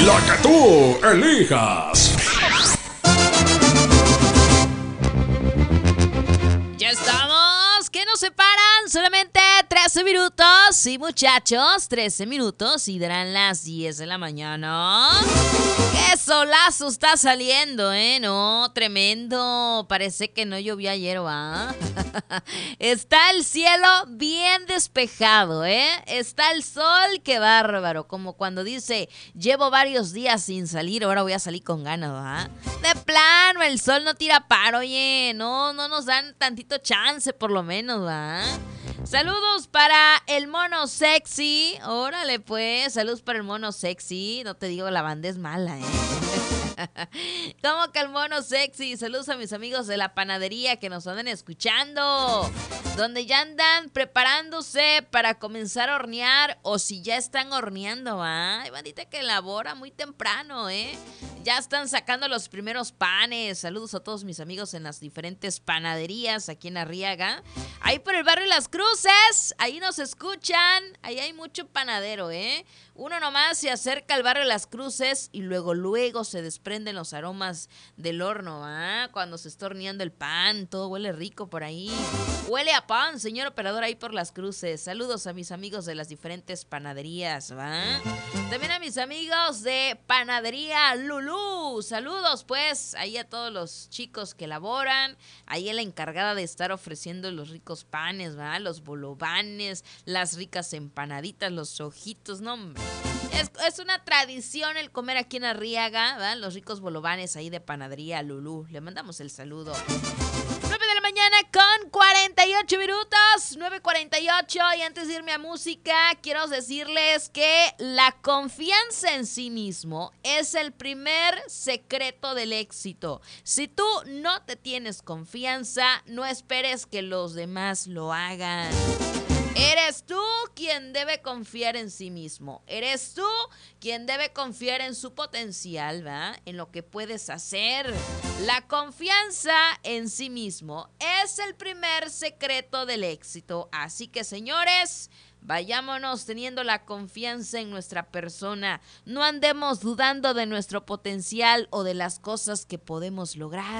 La que tú elijas. Ya estamos, que nos separan solamente 13 minutos. Sí, muchachos, 13 minutos y darán las 10 de la mañana. ¡Qué solazo está saliendo, No, tremendo. Parece que no llovió ayer, ¿va? Está el cielo bien despejado, Está el sol, qué bárbaro. Como cuando dice, llevo varios días sin salir, ahora voy a salir con ganas, ¿va? De plano, el sol no tira paro, oye. No nos dan tantito chance, por lo menos, ¿va? Saludos para el mono sexy. Órale, pues. Saludos para el mono sexy. No te digo, la banda es mala, ¿Cómo que el mono sexy? Saludos a mis amigos de la panadería que nos andan escuchando. Donde ya andan preparándose para comenzar a hornear. O si ya están horneando, ¿va? Hay bandita que elabora muy temprano, Ya están sacando los primeros panes. Saludos a todos mis amigos en las diferentes panaderías aquí en Arriaga. Ahí por el barrio Las Cruces, ahí nos escuchan. Ahí hay mucho panadero, Uno nomás se acerca al barrio Las Cruces y luego se desprenden los aromas del horno, Cuando se está horneando el pan, todo huele rico por ahí. Huele a pan, señor operador, ahí por Las Cruces. Saludos a mis amigos de las diferentes panaderías, También a mis amigos de Panadería Lulú. Saludos, pues, ahí a todos los chicos que laboran. Ahí es la encargada de estar ofreciendo los ricos panes, Los bolovanes, las ricas empanaditas, los ojitos, no, hombre. Es una tradición el comer aquí en Arriaga, ¿verdad? Los ricos bolovanes ahí de Panadería Lulú. Le mandamos el saludo. 9 de la mañana con 48 minutos, 9:48. Y antes de irme a música, quiero decirles que la confianza en sí mismo es el primer secreto del éxito. Si tú no te tienes confianza, no esperes que los demás lo hagan. Eres tú quien debe confiar en sí mismo. Eres tú quien debe confiar en su potencial, ¿va? En lo que puedes hacer. La confianza en sí mismo es el primer secreto del éxito. Así que, señores, vayámonos teniendo la confianza en nuestra persona. No andemos dudando de nuestro potencial o de las cosas que podemos lograr.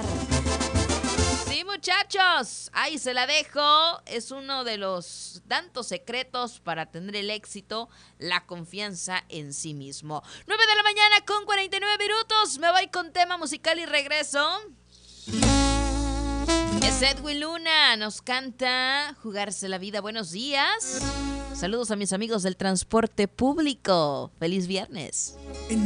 Sí, muchachos, ahí se la dejo. Es uno de los tantos secretos para tener el éxito, la confianza en sí mismo. 9 de la mañana con 49 minutos. Me voy con tema musical y regreso. Es Edwin Luna, nos canta Jugarse la Vida. Buenos días. Saludos a mis amigos del transporte público. Feliz viernes.